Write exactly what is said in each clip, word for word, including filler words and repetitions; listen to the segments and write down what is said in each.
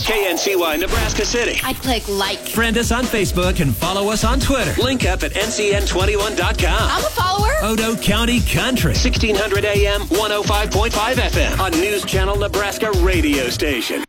K N C Y Nebraska City. I click like. Friend us on Facebook and follow us on Twitter. Link up at N C N twenty-one dot com. I'm a follower. Odo County Country. sixteen hundred A M, one oh five point five F M. On News Channel Nebraska radio station.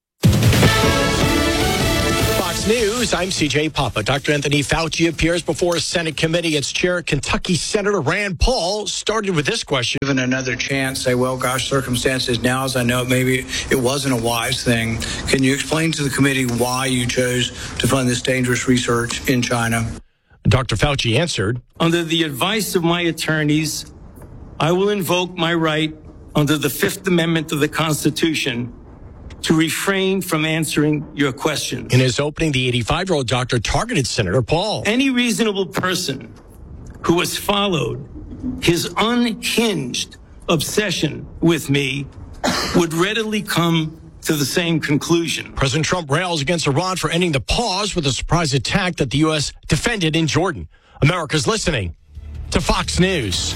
Fox News, I'm C J Papa. Doctor Anthony Fauci appears before a Senate committee. Its chair, Kentucky Senator Rand Paul, started with this question. Given another chance, say, well, gosh, circumstances now, as I know, maybe it wasn't a wise thing. Can you explain to the committee why you chose to fund this dangerous research in China? Doctor Fauci answered, under the advice of my attorneys, I will invoke my right under the Fifth Amendment of the Constitution to refrain from answering your questions. In his opening, the eighty-five-year-old doctor targeted Senator Paul. Any reasonable person who has followed his unhinged obsession with me would readily come to the same conclusion. President Trump rails against Iran for ending the pause with a surprise attack that the U S defended in Jordan. America's listening to Fox News.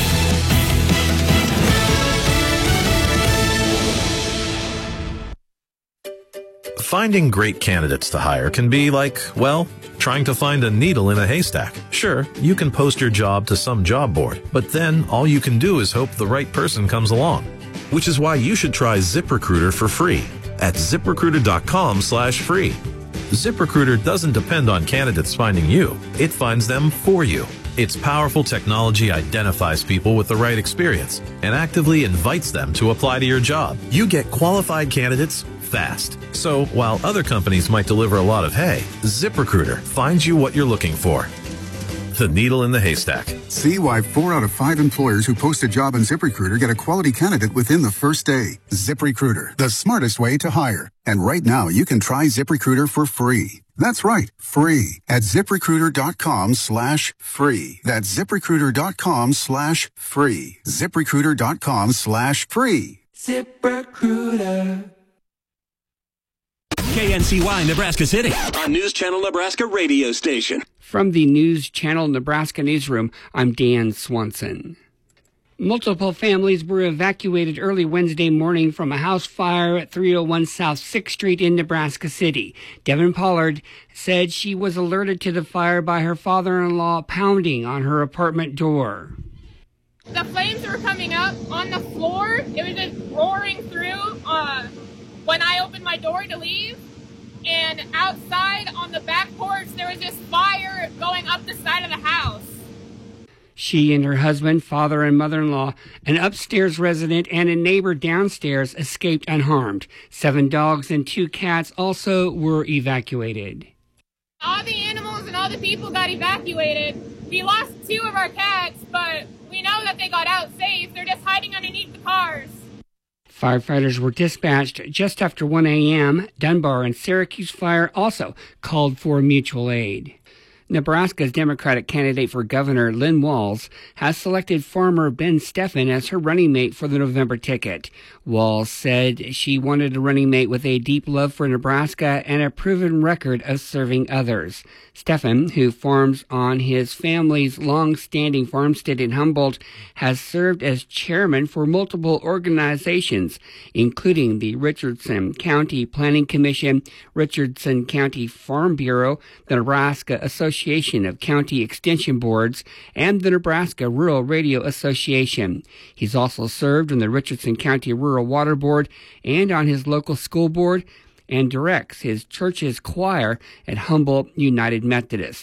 Finding great candidates to hire can be like, well, trying to find a needle in a haystack. Sure, you can post your job to some job board, but then all you can do is hope the right person comes along. Which is why you should try ZipRecruiter for free at ZipRecruiter.com slash free. ZipRecruiter doesn't depend on candidates finding you. It finds them for you. Its powerful technology identifies people with the right experience and actively invites them to apply to your job. You get qualified candidates fast. So while other companies might deliver a lot of hay, ZipRecruiter finds you what you're looking for. The needle in the haystack. See why four out of five employers who post a job on ZipRecruiter get a quality candidate within the first day. ZipRecruiter, the smartest way to hire. And right now, you can try ZipRecruiter for free. That's right, free at ZipRecruiter.com slash free. That's ZipRecruiter.com slash free. ZipRecruiter.com slash free. ZipRecruiter. K N C Y Nebraska City. On News Channel Nebraska radio station. From the News Channel Nebraska newsroom, I'm Dan Swanson. Multiple families were evacuated early Wednesday morning from a house fire at three oh one South sixth Street in Nebraska City. Devin Pollard said she was alerted to the fire by her father-in-law pounding on her apartment door. The flames were coming up on the floor. It was just roaring through uh, when I opened my door to leave. And outside on the back porch, there was this fire going up the side of the house. She and her husband, father and mother-in-law, an upstairs resident, and a neighbor downstairs escaped unharmed. Seven dogs and two cats also were evacuated. All the animals and all the people got evacuated. We lost two of our cats, but we know that they got out safe. They're just hiding underneath the cars. Firefighters were dispatched just after one a.m. Dunbar and Syracuse Fire also called for mutual aid. Nebraska's Democratic candidate for governor, Lynn Walls, has selected farmer Ben Steffen as her running mate for the November ticket. Walls said she wanted a running mate with a deep love for Nebraska and a proven record of serving others. Steffen, who farms on his family's long-standing farmstead in Humboldt, has served as chairman for multiple organizations, including the Richardson County Planning Commission, Richardson County Farm Bureau, the Nebraska Association of County Extension Boards, and the Nebraska Rural Radio Association. He's also served on the Richardson County Rural Water Board and on his local school board, and directs his church's choir at Humboldt United Methodist.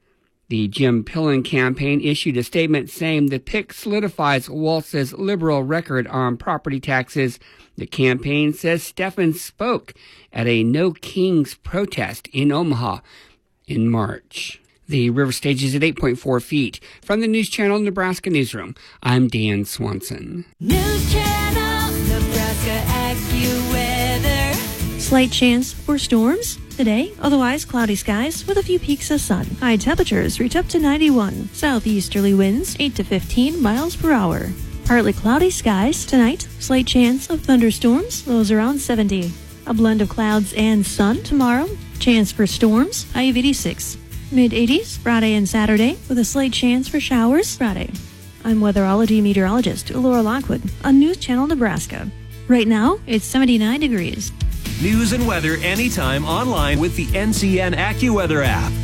The Jim Pillen campaign issued a statement saying the pick solidifies Waltz's liberal record on property taxes. The campaign says Steffen spoke at a No Kings protest in Omaha in March. The river stage is at eight point four feet. From the News Channel Nebraska newsroom, I'm Dan Swanson. News Channel Nebraska AccuWeather. Slight chance for storms today, otherwise cloudy skies with a few peaks of sun. High temperatures reach up to ninety-one. Southeasterly winds eight to fifteen miles per hour. Partly cloudy skies tonight. Slight chance of thunderstorms, lows around seventy. A blend of clouds and sun tomorrow. Chance for storms, high of eighty-six. Mid eighties Friday and Saturday with a slight chance for showers Friday. I'm weatherology meteorologist Laura Lockwood on News Channel Nebraska. Right now, it's seventy-nine degrees. News and weather anytime online with the N C N AccuWeather app.